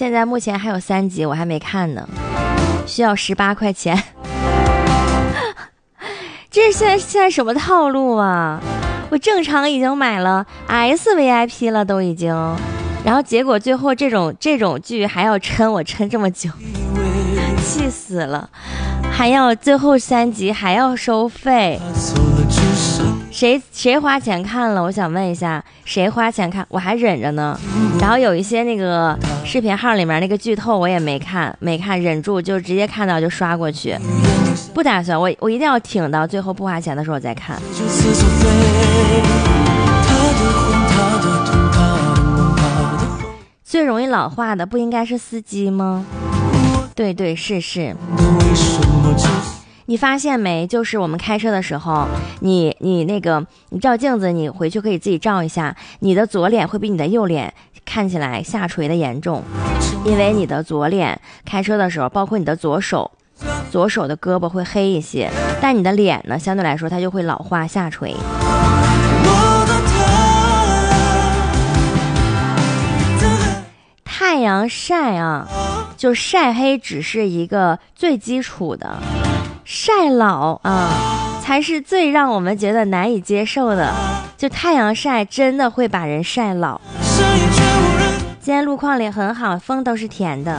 现在目前还有3集我还没看呢，需要18块钱。这是现在什么套路啊？我正常已经买了 SVIP 了都已经，然后结果最后这种剧还要我撑这么久，气死了！还要最后3集还要收费，谁花钱看了？我想问一下，谁花钱看？我还忍着呢。然后有一些那个视频号里面那个剧透我也没看，忍住就直接看到就刷过去，不打算我一定要挺到最后不花钱的时候再看。最容易老化的不应该是司机吗？对，是。你发现没？就是我们开车的时候，你照镜子，你回去可以自己照一下，你的左脸会比你的右脸看起来下垂的严重，因为你的左脸开车的时候，包括你的左手的胳膊会黑一些，但你的脸呢，相对来说它就会老化下垂。太阳晒啊，就晒黑只是一个最基础的，晒老啊才是最让我们觉得难以接受的。就太阳晒真的会把人晒老。今天路况里很好，风都是甜的。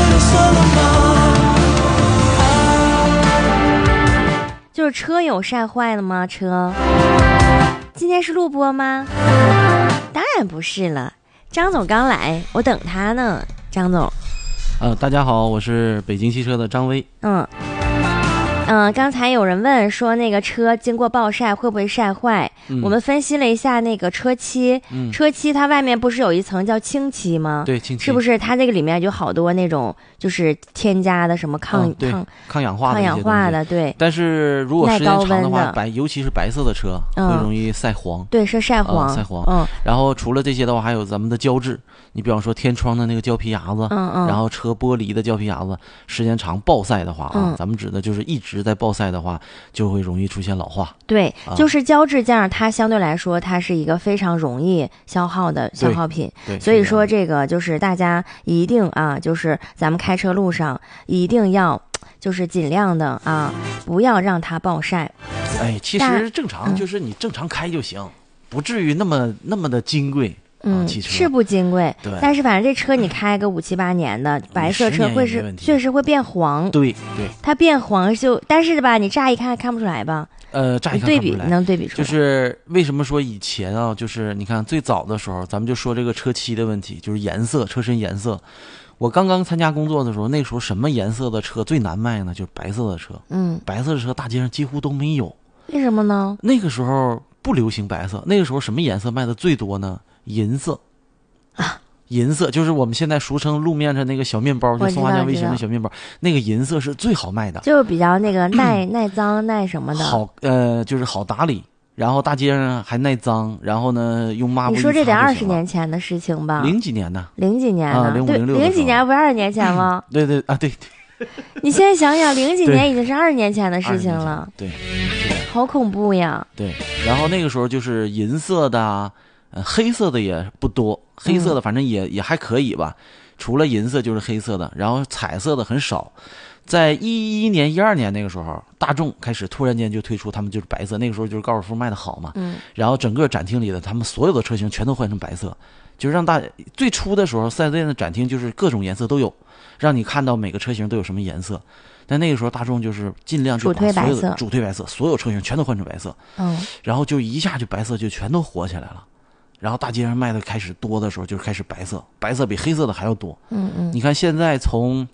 就是车有晒坏了吗？车今天是录播吗？当然不是了，张总刚来，我等他呢。张总， 大家好，我是北京汽车的张威。 刚才有人问说那个车经过暴晒会不会晒坏，我们分析了一下那个车漆，车漆它外面不是有一层叫清漆吗？ 对，清漆是不是它这个里面有好多那种就是添加的什么抗氧化的，对。 但是如果时间长的话，尤其是白色的车会容易晒黄。 对，是晒黄。 然后除了这些的话，还有咱们的胶质，你比方说天窗的那个胶皮牙子，然后车玻璃的胶皮牙子，时间长暴晒的话咱们指的就是一直在暴晒的话，就会容易出现老化。 对，就是胶质件它相对来说它是一个非常容易消耗的消耗品。 对， 所以说这个就是大家一定就是咱们开车路上一定要就是尽量的不要让它暴晒。 其实正常就是你正常开就行，不至于那么的金贵。汽车是不金贵， 对， 但是反正这车你开个5、7、8年的白色车确实会变黄。 对， 它变黄但是吧，你乍一看看不出来吧？ 乍一看看不出来， 你能对比出来。 就是为什么说以前就是你看最早的时候，咱们就说这个车漆的问题，就是颜色，车身颜色。我刚刚参加工作的时候，那时候什么颜色的车最难卖呢？就是白色的车。白色的车大街上几乎都没有。 为什么呢？ 那个时候不流行白色，那个时候什么颜色卖的最多呢？银色银色就是我们现在俗称路面上那个小面包，就松花江微型的小面包，那个银色是最好卖的， 就比较那个耐脏耐什么的， 好就是好打理，然后大街上还耐脏，然后呢用抹布。 你说这得20年前的事情吧 ？0几年的 ，0几年的 ，05、06。 0几年不是20年前吗？ 对对。 你现在想想，0几年已经是20年前的事情了， 对， 好恐怖呀。 对，然后那个时候就是银色的。黑色的也不多，黑色的反正也还可以吧，除了银色就是黑色的，然后彩色的很少。在11年、12年那个时候，大众开始突然间就推出他们就是白色，那个时候就是高尔夫卖的好嘛，然后整个展厅里的他们所有的车型全都换成白色，就是让最初的时候4S店的展厅就是各种颜色都有，让你看到每个车型都有什么颜色。但那个时候大众就是尽量就把所有的主推白色，所有车型全都换成白色，然后就一下就白色就全都火起来了。然后大街上卖的开始多的时候，就是开始白色比黑色的还要多。你看现在从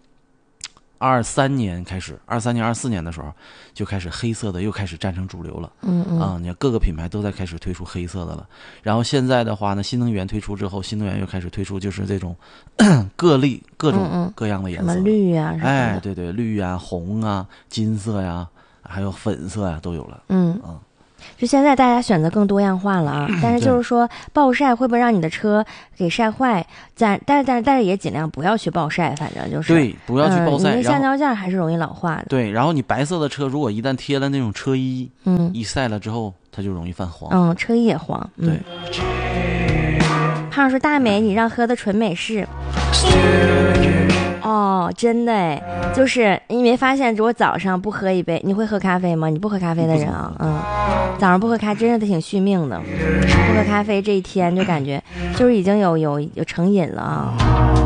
23年开始，23年、24年的时候就开始黑色的又开始占成主流了。你看各个品牌都在开始推出黑色的了。然后现在的话呢，新能源推出之后，新能源又开始推出就是这种各种各样的颜色， 什么绿啊，什么的。对，绿啊、红啊、金色呀，还有粉色呀，都有了。 就现在大家选择更多样化了但是就是说暴晒会不会让你的车给晒坏？但是也尽量不要去暴晒，反正就是对，不要去暴晒。 你橡胶件还是容易老化的。对， 然后你白色的车如果一旦贴了那种车衣，一晒了之后它就容易泛黄。 车衣也黄。 对。 胖说大美，你让喝的纯美式。哦，真的哎，就是你没发现，我早上不喝一杯，你会喝咖啡吗？你不喝咖啡的人啊，早上不喝咖，真的挺续命的。不喝咖啡这一天就感觉就是已经有成瘾了啊。